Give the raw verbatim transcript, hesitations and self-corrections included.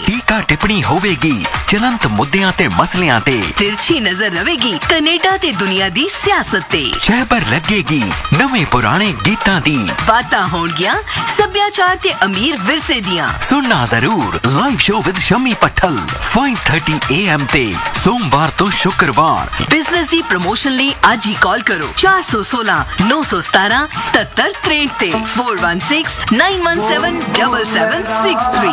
ਟੀਕਾ ਟਿੱਪਣੀ ਹੋਵੇਗੀ ਚਲੰਤ ਮੁੱਦਿਆਂ ਤੇ ਮਸਲਿਆਂ ਤੇ। तिरछी नजर रहेगी कनेडा ते दुनिया दी सियासत ते। ਸ਼ਹਿਬਰ ਲੱਗੇਗੀ ਨਵੇਂ ਪੁਰਾਣੇ ਗੀਤਾਂ ਦੀ। बातां होणगियां सभ्याचार ते अमीर विरसे दियां। सुनना जरूर live show with Shammi Pattal five thirty A M ते सोमवार तो शुक्रवार। बिजनेस दी प्रमोशन ਲਈ ਅੱਜ ਹੀ ਕਾਲ ਕਰੋ ਚਾਰ ਸੌ ਸੋਲह ਨੌ ਸੌ ਸਤਾਰਾਂ सतहत्तर तिरेसठ ਤੇ four one six nine one seven seven seven six three.